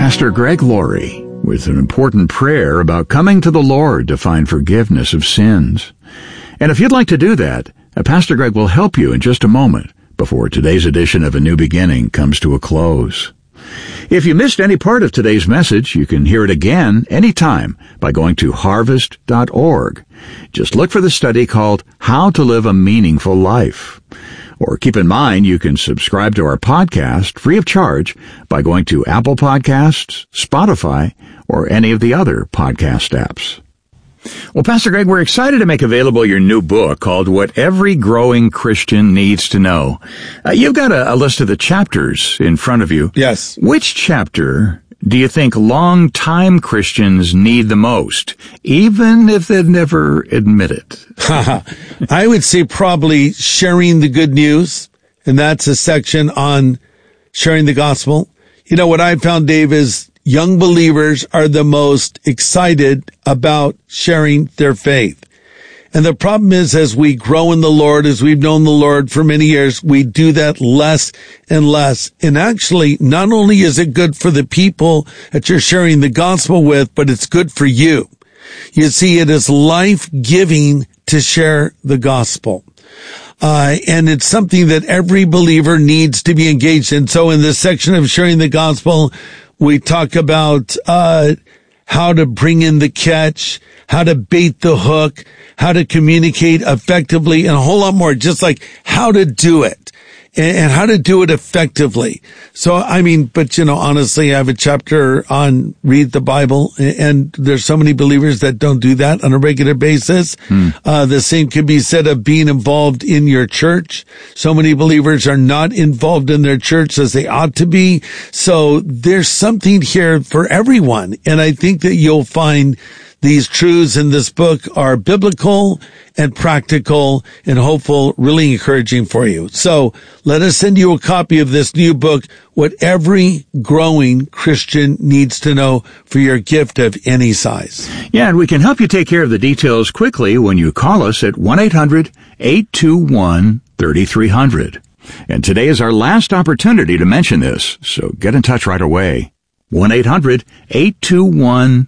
Pastor Greg Laurie with an important prayer about coming to the Lord to find forgiveness of sins. And if you'd like to do that, Pastor Greg will help you in just a moment before today's edition of A New Beginning comes to a close. If you missed any part of today's message, you can hear it again anytime by going to harvest.org. Just look for the study called How to Live a Meaningful Life. Or keep in mind you can subscribe to our podcast free of charge by going to Apple Podcasts, Spotify, or any of the other podcast apps. Well, Pastor Greg, we're excited to make available your new book called What Every Growing Christian Needs to Know. You've got a list of the chapters in front of you. Yes. Which chapter do you think long-time Christians need the most, even if they'd never admit it? I would say probably sharing the good news, and that's a section on sharing the gospel. You know, what I found, Dave, is young believers are the most excited about sharing their faith. And the problem is, as we grow in the Lord, as we've known the Lord for many years, we do that less and less. And actually, not only is it good for the people that you're sharing the gospel with, but it's good for you. You see, it is life-giving to share the gospel. And it's something that every believer needs to be engaged in. So in this section of sharing the gospel, we talk about how to bring in the catch, how to bait the hook, how to communicate effectively, and a whole lot more, just like how to do it and how to do it effectively. So, I mean, but you know, honestly, I have a chapter on read the Bible, and there's so many believers that don't do that on a regular basis. The same could be said of being involved in your church. So many believers are not involved in their church as they ought to be. So there's something here for everyone. And I think that you'll find these truths in this book are biblical and practical and hopeful, really encouraging for you. So let us send you a copy of this new book, What Every Growing Christian Needs to Know, for your gift of any size. Yeah, and we can help you take care of the details quickly when you call us at 1-800-821-3300. And today is our last opportunity to mention this, so get in touch right away. 1-800-821-3300.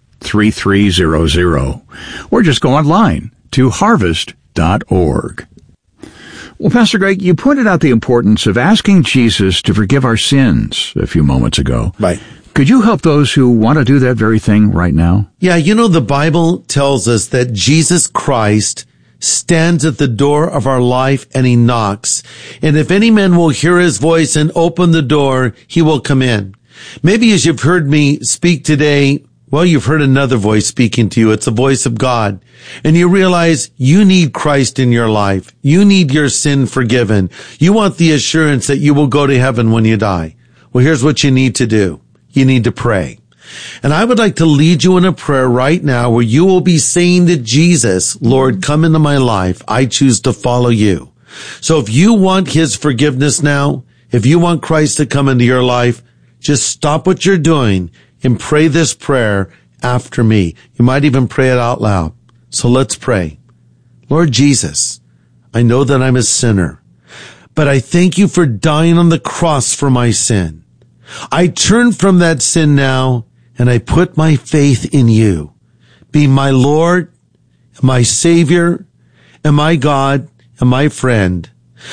Or just go online to harvest.org. Well, Pastor Greg, you pointed out the importance of asking Jesus to forgive our sins a few moments ago. Right. Could you help those who want to do that very thing right now? Yeah, you know, the Bible tells us that Jesus Christ stands at the door of our life and he knocks. And if any man will hear his voice and open the door, he will come in. Maybe as you've heard me speak today, well, you've heard another voice speaking to you. It's the voice of God. And you realize you need Christ in your life. You need your sin forgiven. You want the assurance that you will go to heaven when you die. Well, here's what you need to do. You need to pray. And I would like to lead you in a prayer right now where you will be saying to Jesus, Lord, come into my life. I choose to follow you. So if you want his forgiveness now, if you want Christ to come into your life, just stop what you're doing and pray this prayer after me. You might even pray it out loud. So let's pray. Lord Jesus, I know that I'm a sinner, but I thank you for dying on the cross for my sin. I turn from that sin now, and I put my faith in you. Be my Lord, my Savior, and my God, and my friend.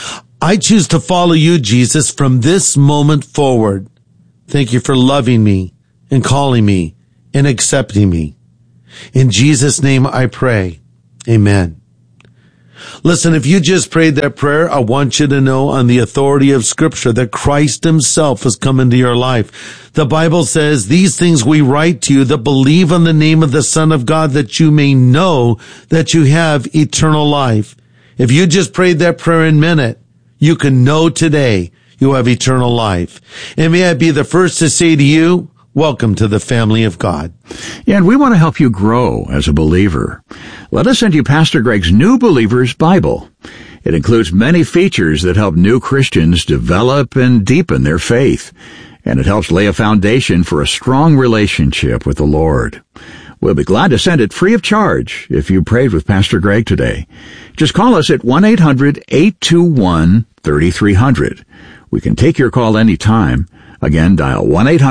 I choose to follow you, Jesus, from this moment forward. Thank you for loving me and calling me and accepting me. In Jesus' name I pray. Amen. Listen, if you just prayed that prayer, I want you to know on the authority of Scripture that Christ himself has come into your life. The Bible says, these things we write to you that believe on the name of the Son of God, that you may know that you have eternal life. If you just prayed that prayer in a minute, you can know today you have eternal life. And may I be the first to say to you, welcome to the family of God. Yeah, and we want to help you grow as a believer. Let us send you Pastor Greg's New Believer's Bible. It includes many features that help new Christians develop and deepen their faith, and it helps lay a foundation for a strong relationship with the Lord. We'll be glad to send it free of charge if you prayed with Pastor Greg today. Just call us at 1-800-821-3300. We can take your call anytime. Again, dial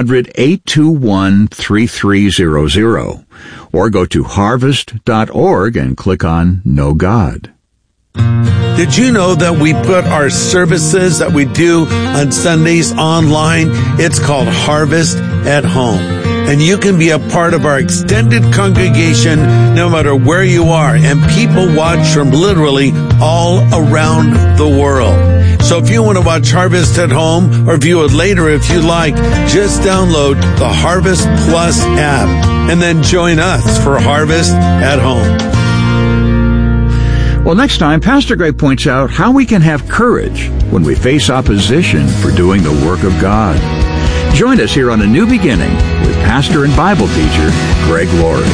1-800-821-3300 or go to harvest.org and click on Know God. Did you know that we put our services that we do on Sundays online? It's called Harvest at Home. And you can be a part of our extended congregation no matter where you are. And people watch from literally all around the world. So if you want to watch Harvest at Home or view it later if you like, just download the Harvest Plus app and then join us for Harvest at Home. Well, next time, Pastor Greg points out how we can have courage when we face opposition for doing the work of God. Join us here on A New Beginning with pastor and Bible teacher Greg Laurie.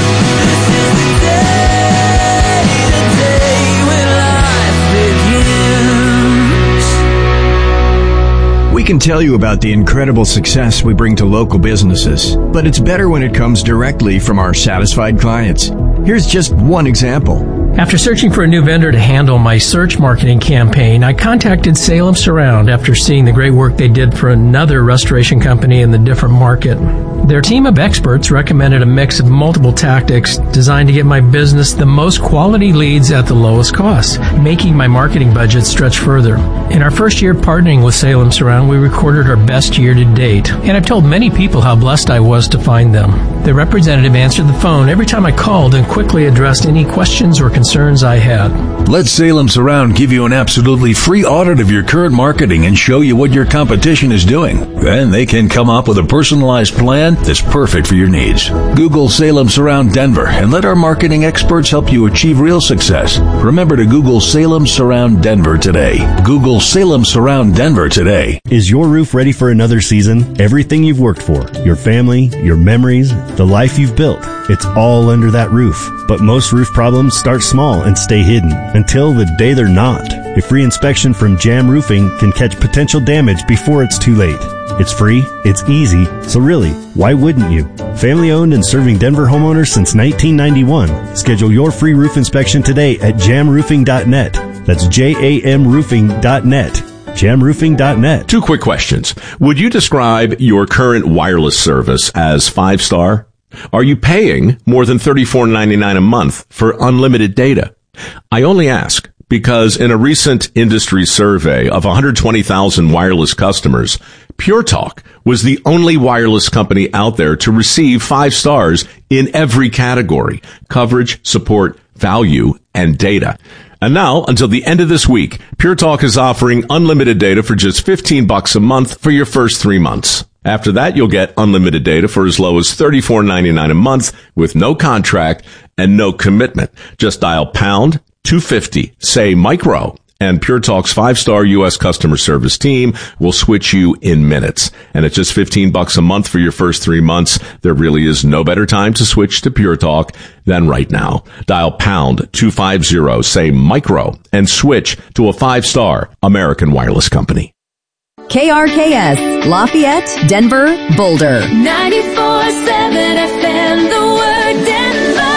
We can tell you about the incredible success we bring to local businesses, but it's better when it comes directly from our satisfied clients. Here's just one example. After searching for a new vendor to handle my search marketing campaign, I contacted Salem Surround after seeing the great work they did for another restoration company in the different market. Their team of experts recommended a mix of multiple tactics designed to get my business the most quality leads at the lowest cost, making my marketing budget stretch further. In our first year partnering with Salem Surround, we recorded our best year to date, and I've told many people how blessed I was to find them. The representative answered the phone every time I called and quickly addressed any questions or concerns I had. Let Salem Surround give you an absolutely free audit of your current marketing and show you what your competition is doing. Then they can come up with a personalized plan that's perfect for your needs. Google Salem Surround Denver and let our marketing experts help you achieve real success. Remember to Google Salem Surround Denver today. Google Salem Surround Denver today. Is your roof ready for another season? Everything you've worked for, your family, your memories, the life you've built, it's all under that roof. But most roof problems start small and stay hidden until the day they're not. A free inspection from Jam Roofing can catch potential damage before it's too late. It's free, it's easy, so really, why wouldn't you? Family owned and serving Denver homeowners since 1991. Schedule your free roof inspection today at jamroofing.net. That's jamroofing.net. jamroofing.net. 2 quick questions. Would you describe your current wireless service as 5-star? Are you paying more than $34.99 a month for unlimited data? I only ask because in a recent industry survey of 120,000 wireless customers, Pure Talk was the only wireless company out there to receive 5 stars in every category: coverage, support, value, and data. And now, until the end of this week, Pure Talk is offering unlimited data for just $15 a month for your first 3 months. After that, you'll get unlimited data for as low as $34.99 a month with no contract and no commitment. Just dial pound 250, say micro, and Pure Talk's 5-star U.S. customer service team will switch you in minutes. And at just $15 a month for your first 3 months, there really is no better time to switch to Pure Talk than right now. Dial pound 250, say micro, and switch to a 5-star American wireless company. KRKS, Lafayette, Denver, Boulder. 94.7 FM, the word Denver.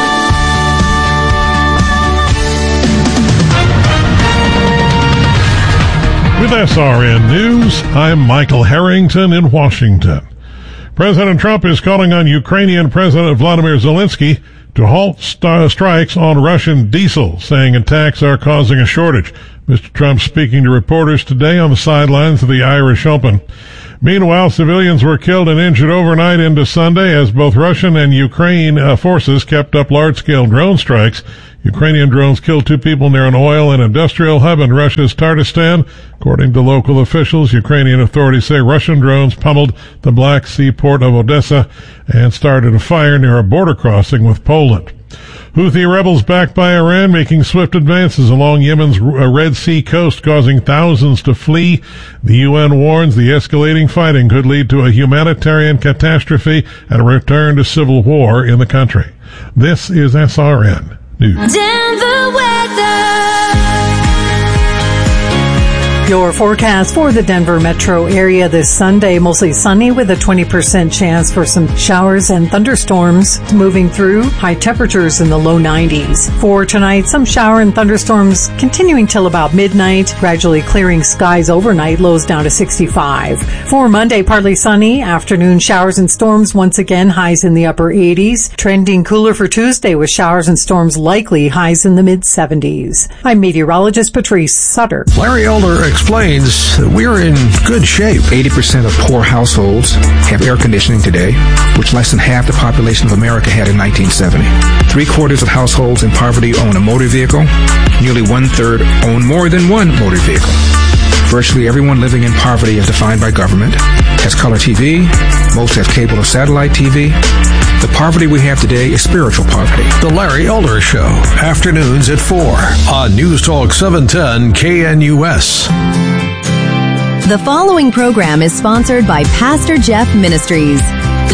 With SRN News, I'm Michael Harrington in Washington. President Trump is calling on Ukrainian President Vladimir Zelensky to halt strikes on Russian diesel, saying attacks are causing a shortage. Mr. Trump speaking to reporters today on the sidelines of the Irish Open. Meanwhile, civilians were killed and injured overnight into Sunday as both Russian and Ukraine forces kept up large-scale drone strikes. Ukrainian drones killed 2 people near an oil and industrial hub in Russia's Tatarstan. According to local officials, Ukrainian authorities say Russian drones pummeled the Black Sea port of Odessa and started a fire near a border crossing with Poland. Houthi rebels backed by Iran making swift advances along Yemen's Red Sea coast, causing thousands to flee. The UN warns the escalating fighting could lead to a humanitarian catastrophe and a return to civil war in the country. This is SRN News. Denver weather. Your forecast for the Denver metro area this Sunday, mostly sunny with a 20% chance for some showers and thunderstorms moving through. High temperatures in the low 90s. For tonight, some shower and thunderstorms continuing till about midnight, gradually clearing skies overnight, lows down to 65. For Monday, partly sunny, afternoon showers and storms once again, highs in the upper 80s. Trending cooler for Tuesday with showers and storms likely, highs in the mid-70s. I'm meteorologist Patrice Sutter. Larry Elder explains that we are in good shape. 80% of poor households have air conditioning today, which less than half the population of America had in 1970. 3/4 of households in poverty own a motor vehicle. Nearly 1/3 own more than one motor vehicle. Virtually everyone living in poverty as defined by government has color TV. Most have cable or satellite TV. The poverty we have today is spiritual poverty. The Larry Elder Show, afternoons at 4 on News Talk 710 KNUS. The following program is sponsored by Pastor Jeff Ministries.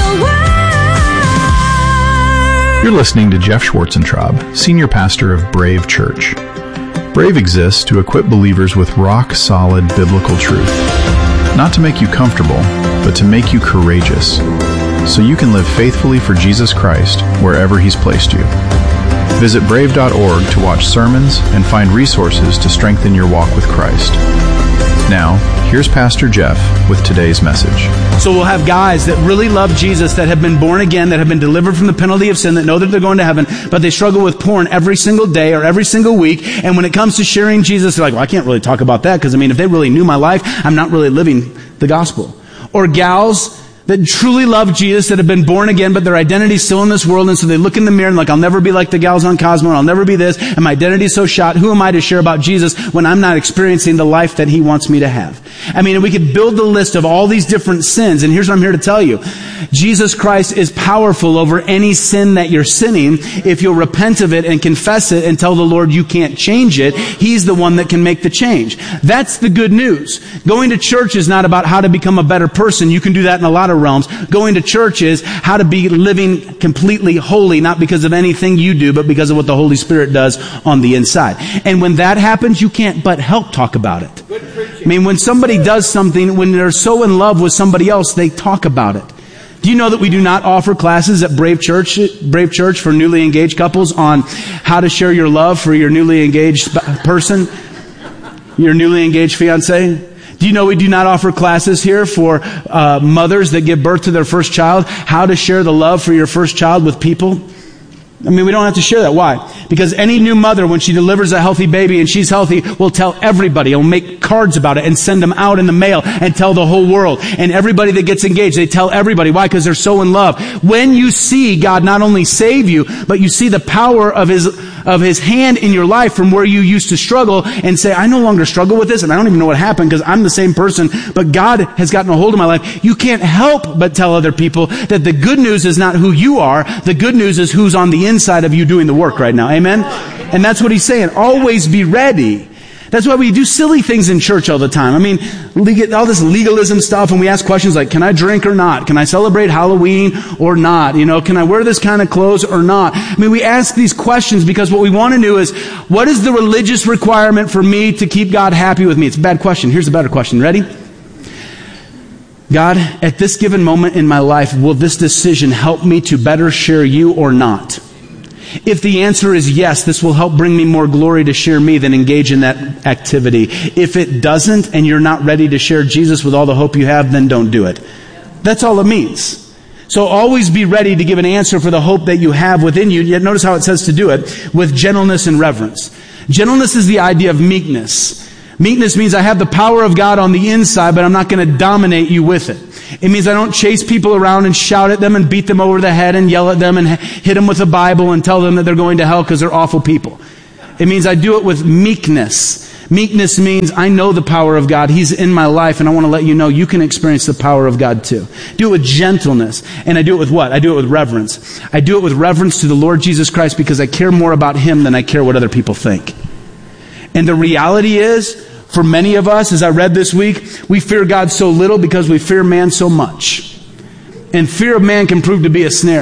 You're listening to Jeff Schwarzentraub, Senior Pastor of Brave Church. Brave exists to equip believers with rock-solid biblical truth. Not to make you comfortable, but to make you courageous, so you can live faithfully for Jesus Christ wherever He's placed you. Visit brave.org to watch sermons and find resources to strengthen your walk with Christ. Now, here's Pastor Jeff with today's message. So we'll have guys that really love Jesus, that have been born again, that have been delivered from the penalty of sin, that know that they're going to heaven, but they struggle with porn every single day or every single week. And when it comes to sharing Jesus, they're like, well, I can't really talk about that because, if they really knew my life, I'm not really living the gospel. Or gals that truly love Jesus, that have been born again, but their identity's still in this world, and so they look in the mirror and like, I'll never be like the gals on Cosmo, and I'll never be this, and my identity's so shot. Who am I to share about Jesus when I'm not experiencing the life that He wants me to have? We could build the list of all these different sins, and here's what I'm here to tell you. Jesus Christ is powerful over any sin that you're sinning. If you'll repent of it and confess it and tell the Lord you can't change it, He's the one that can make the change. That's the good news. Going to church is not about how to become a better person. You can do that in a lot of realms. Going to church is how to be living completely holy, not because of anything you do, but because of what the Holy Spirit does on the inside. And when that happens, you can't but help talk about it. When somebody does something, when they're so in love with somebody else, they talk about it. Do you know that we do not offer classes at Brave Church for newly engaged couples on how to share your love for your newly engaged person, your newly engaged fiance? Do you know we do not offer classes here for mothers that give birth to their first child, how to share the love for your first child with people? We don't have to share that. Why? Because any new mother, when she delivers a healthy baby and she's healthy, will tell everybody. Will make cards about it and send them out in the mail and tell the whole world. And everybody that gets engaged, they tell everybody. Why? Because they're so in love. When you see God not only save you, but you see the power of His hand in your life from where you used to struggle, and say, I no longer struggle with this, and I don't even know what happened because I'm the same person, but God has gotten a hold of my life. You can't help but tell other people that the good news is not who you are. The good news is who's on the inside of you doing the work right now. Amen? And that's what He's saying. Always be ready. That's why we do silly things in church all the time. All this legalism stuff, and we ask questions like, can I drink or not? Can I celebrate Halloween or not? Can I wear this kind of clothes or not? We ask these questions because what we want to do is, what is the religious requirement for me to keep God happy with me? It's a bad question. Here's a better question. Ready? God, at this given moment in my life, will this decision help me to better share you or not? If the answer is yes, this will help bring me more glory to share me, then engage in that activity. If it doesn't, and you're not ready to share Jesus with all the hope you have, then don't do it. That's all it means. So always be ready to give an answer for the hope that you have within you. Yet notice how it says to do it, with gentleness and reverence. Gentleness is the idea of meekness. Meekness means I have the power of God on the inside, but I'm not going to dominate you with it. It means I don't chase people around and shout at them and beat them over the head and yell at them and hit them with the Bible and tell them that they're going to hell because they're awful people. It means I do it with meekness. Meekness means I know the power of God. He's in my life, and I want to let you know you can experience the power of God too. Do it with gentleness. And I do it with what? I do it with reverence. I do it with reverence to the Lord Jesus Christ because I care more about Him than I care what other people think. And the reality is, for many of us, as I read this week, we fear God so little because we fear man so much. And fear of man can prove to be a snare.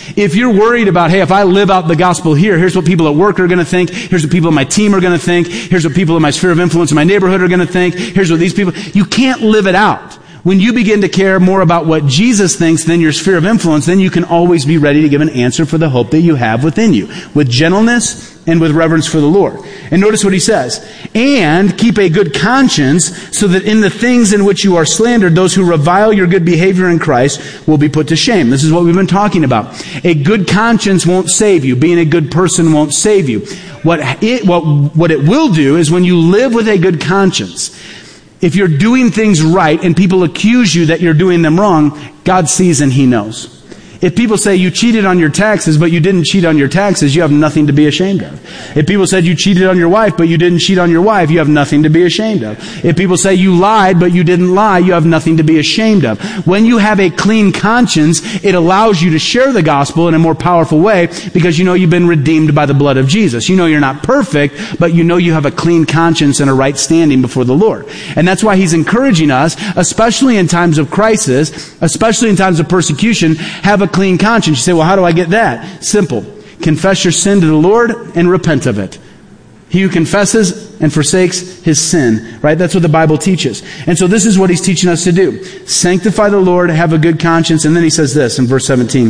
If you're worried about, hey, if I live out the gospel here, here's what people at work are going to think. Here's what people in my team are going to think. Here's what people in my sphere of influence in my neighborhood are going to think. Here's what these people... You can't live it out. When you begin to care more about what Jesus thinks than your sphere of influence, then you can always be ready to give an answer for the hope that you have within you, with gentleness and with reverence for the Lord. And notice what he says. And keep a good conscience, so that in the things in which you are slandered, those who revile your good behavior in Christ will be put to shame. This is what we've been talking about. A good conscience won't save you. Being a good person won't save you. What it will do is when you live with a good conscience, if you're doing things right and people accuse you that you're doing them wrong, God sees and He knows. If people say you cheated on your taxes, but you didn't cheat on your taxes, you have nothing to be ashamed of. If people said you cheated on your wife, but you didn't cheat on your wife, you have nothing to be ashamed of. If people say you lied, but you didn't lie, you have nothing to be ashamed of. When you have a clean conscience, it allows you to share the gospel in a more powerful way, because you know you've been redeemed by the blood of Jesus. You know you're not perfect, but you know you have a clean conscience and a right standing before the Lord. And that's why He's encouraging us, especially in times of crisis, especially in times of persecution, have a clean conscience. You say, well, how do I get that? Simple. Confess your sin to the Lord and repent of it. He who confesses and forsakes his sin, right? That's what the Bible teaches. And so this is what He's teaching us to do. Sanctify the Lord, have a good conscience. And then He says this in verse 17.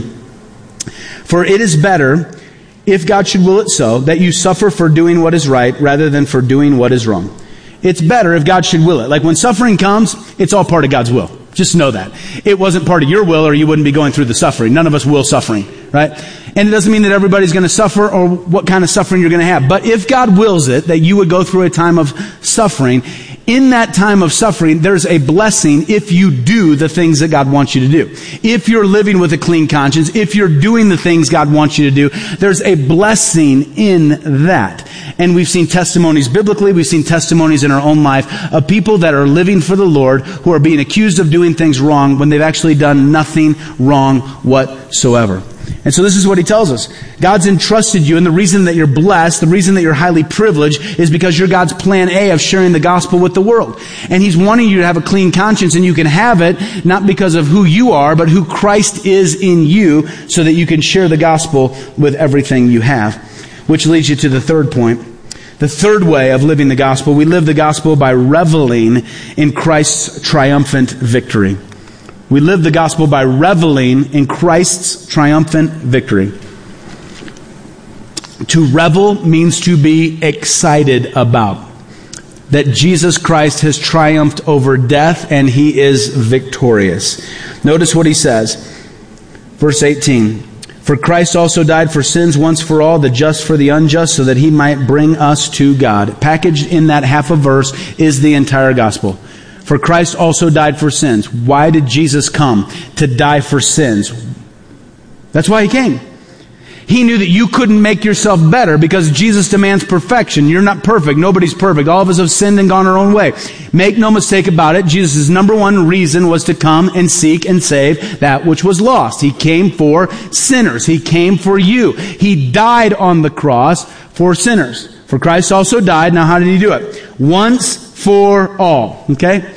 For it is better, if God should will it so, that you suffer for doing what is right rather than for doing what is wrong. It's better if God should will it. Like when suffering comes, it's all part of God's will. Just know that. It wasn't part of your will, or you wouldn't be going through the suffering. None of us will suffering, right? And it doesn't mean that everybody's going to suffer or what kind of suffering you're going to have. But if God wills it, that you would go through a time of suffering, in that time of suffering, there's a blessing if you do the things that God wants you to do. If you're living with a clean conscience, if you're doing the things God wants you to do, there's a blessing in that. And we've seen testimonies biblically, we've seen testimonies in our own life of people that are living for the Lord who are being accused of doing things wrong when they've actually done nothing wrong whatsoever. And so this is what He tells us. God's entrusted you, and the reason that you're blessed, the reason that you're highly privileged, is because you're God's plan A of sharing the gospel with the world. And He's wanting you to have a clean conscience, and you can have it not because of who you are, but who Christ is in you, so that you can share the gospel with everything you have. Which leads you to the third point. The third way of living the gospel. We live the gospel by reveling in Christ's triumphant victory. We live the gospel by reveling in Christ's triumphant victory. To revel means to be excited about. That Jesus Christ has triumphed over death and He is victorious. Notice what He says. Verse 18. For Christ also died for sins once for all, the just for the unjust, so that He might bring us to God. Packaged in that half a verse is the entire gospel. For Christ also died for sins. Why did Jesus come? To die for sins. That's why He came. He knew that you couldn't make yourself better because Jesus demands perfection. You're not perfect. Nobody's perfect. All of us have sinned and gone our own way. Make no mistake about it. Jesus' number one reason was to come and seek and save that which was lost. He came for sinners. He came for you. He died on the cross for sinners. For Christ also died. Now how did He do it? Once for all. Okay?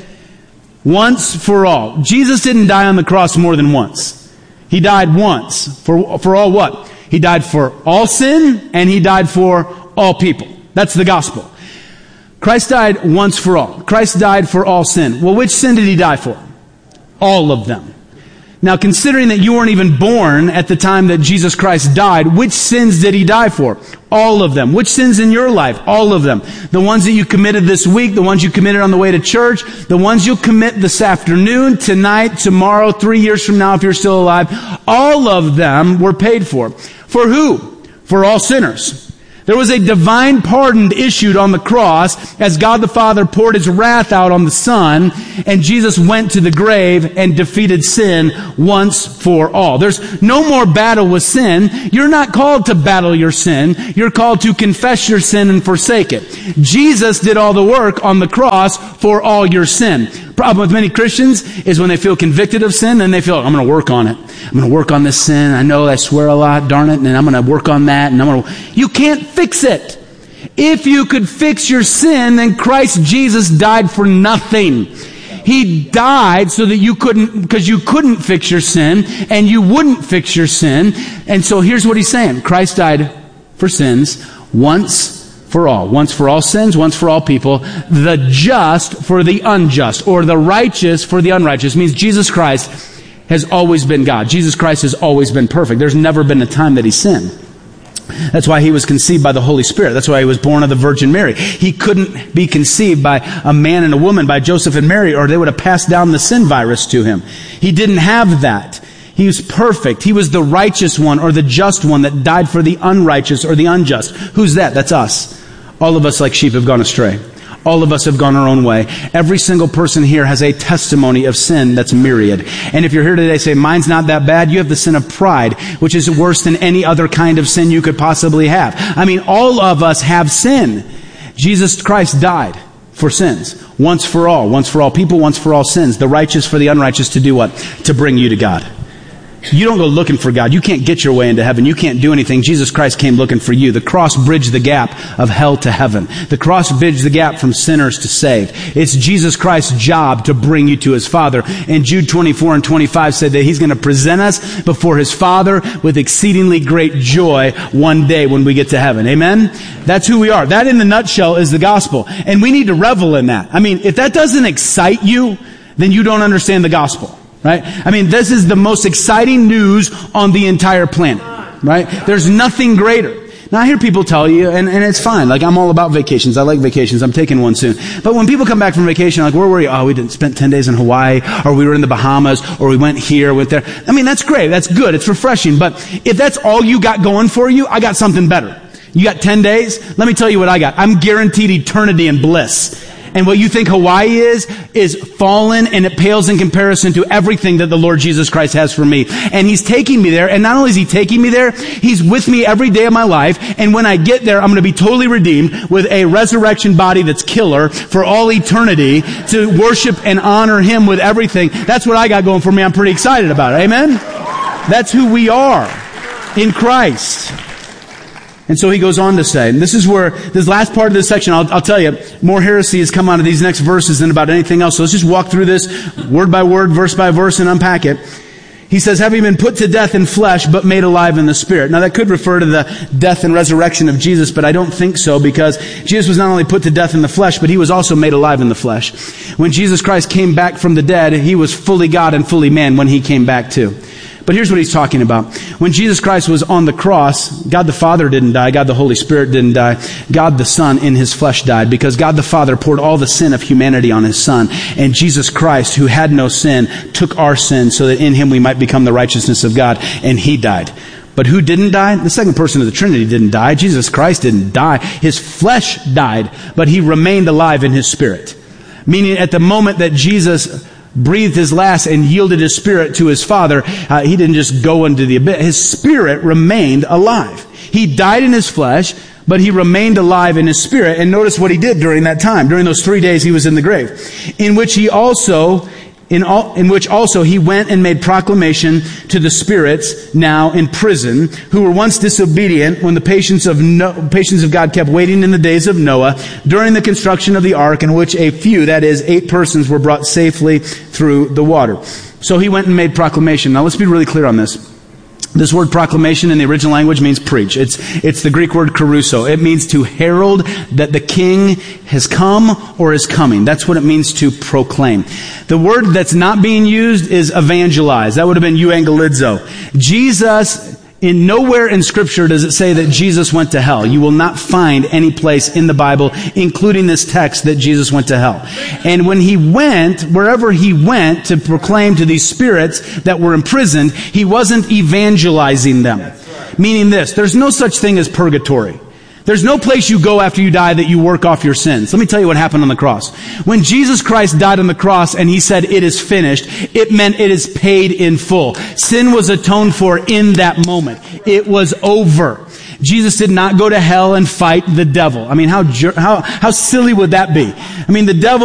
Once for all. Jesus didn't die on the cross more than once. He died once. For all what? He died for all sin, and He died for all people. That's the gospel. Christ died once for all. Christ died for all sin. Well, which sin did He die for? All of them. Now, considering that you weren't even born at the time that Jesus Christ died, which sins did He die for? All of them. Which sins in your life? All of them. The ones that you committed this week, the ones you committed on the way to church, the ones you'll commit this afternoon, tonight, tomorrow, 3 years from now if you're still alive, all of them were paid for. For who? For all sinners. There was a divine pardon issued on the cross as God the Father poured His wrath out on the Son, and Jesus went to the grave and defeated sin once for all. There's no more battle with sin. You're not called to battle your sin. You're called to confess your sin and forsake it. Jesus did all the work on the cross for all your sin. Problem with many Christians is when they feel convicted of sin, then they feel, I'm going to work on it. I'm going to work on this sin. I know I swear a lot, darn it, and I'm going to work on that. And You can't fix it. If you could fix your sin, then Christ Jesus died for nothing. He died so that you couldn't fix your sin, and you wouldn't fix your sin. And so here's what he's saying. Christ died for sins once for all. Once for all sins, once for all people. The just for the unjust, or the righteous for the unrighteous. It means Jesus Christ has always been God. Jesus Christ has always been perfect. There's never been a time that he sinned. That's why he was conceived by the Holy Spirit. That's why he was born of the Virgin Mary. He couldn't be conceived by a man and a woman, by Joseph and Mary, or they would have passed down the sin virus to him. He didn't have that. He was perfect. He was the righteous one, or the just one that died for the unrighteous or the unjust. Who's that? That's us. All of us like sheep have gone astray. All of us have gone our own way. Every single person here has a testimony of sin that's myriad. And if you're here today say, mine's not that bad, you have the sin of pride, which is worse than any other kind of sin you could possibly have. I mean, all of us have sin. Jesus Christ died for sins. Once for all people, once for all sins. The righteous for the unrighteous, to do what? To bring you to God. You don't go looking for God. You can't get your way into heaven. You can't do anything. Jesus Christ came looking for you. The cross bridged the gap of hell to heaven. The cross bridged the gap from sinners to saved. It's Jesus Christ's job to bring you to his Father. And Jude 24 and 25 said that he's going to present us before his Father with exceedingly great joy one day when we get to heaven. Amen? That's who we are. That in the nutshell is the gospel. And we need to revel in that. I mean, if that doesn't excite you, then you don't understand the gospel. Right? I mean, this is the most exciting news on the entire planet. Right? There's nothing greater. Now, I hear people tell you, and it's fine. Like, I'm all about vacations. I like vacations. I'm taking one soon. But when people come back from vacation, like, where were you? Oh, we spent 10 days in Hawaii, or we were in the Bahamas, or we went here, went there. I mean, that's great. That's good. It's refreshing. But if that's all you got going for you, I got something better. You got 10 days? Let me tell you what I got. I'm guaranteed eternity and bliss. And what you think Hawaii is fallen, and it pales in comparison to everything that the Lord Jesus Christ has for me. And he's taking me there, and not only is he taking me there, he's with me every day of my life. And when I get there, I'm going to be totally redeemed with a resurrection body that's killer for all eternity, to worship and honor him with everything. That's what I got going for me. I'm pretty excited about it. Amen? That's who we are in Christ. And so he goes on to say, and this is where, this last part of this section, I'll tell you, more heresy has come out of these next verses than about anything else. So let's just walk through this word by word, verse by verse, and unpack it. He says, having been put to death in flesh, but made alive in the Spirit. Now that could refer to the death and resurrection of Jesus, but I don't think so, because Jesus was not only put to death in the flesh, but he was also made alive in the flesh. When Jesus Christ came back from the dead, he was fully God and fully man when he came back too. But here's what he's talking about. When Jesus Christ was on the cross, God the Father didn't die. God the Holy Spirit didn't die. God the Son in his flesh died, because God the Father poured all the sin of humanity on his Son. And Jesus Christ, who had no sin, took our sin so that in him we might become the righteousness of God. And he died. But who didn't die? The second person of the Trinity didn't die. Jesus Christ didn't die. His flesh died, but he remained alive in his spirit. Meaning at the moment that Jesus breathed his last and yielded his spirit to his Father, he didn't just go into the abyss. His spirit remained alive. He died in his flesh, but he remained alive in his spirit. And notice what he did during that time, during those 3 days he was in the grave, in which also he went and made proclamation to the spirits now in prison, who were once disobedient when the patience of God kept waiting in the days of Noah, during the construction of the ark, in which a few, that is, 8 persons, were brought safely through the water. So he went and made proclamation. Now let's be really clear on this. This word proclamation in the original language means preach. It's the Greek word caruso. It means to herald that the king has come or is coming. That's what it means to proclaim. The word that's not being used is evangelize. That would have been euangelizo. Nowhere in Scripture does it say that Jesus went to hell. You will not find any place in the Bible, including this text, that Jesus went to hell. And when he went, wherever he went to proclaim to these spirits that were imprisoned, he wasn't evangelizing them. Meaning this, there's no such thing as purgatory. There's no place you go after you die that you work off your sins. Let me tell you what happened on the cross. When Jesus Christ died on the cross and he said, "It is finished," it meant it is paid in full. Sin was atoned for in that moment. It was over. Jesus did not go to hell and fight the devil. I mean, how silly would that be? I mean, the devil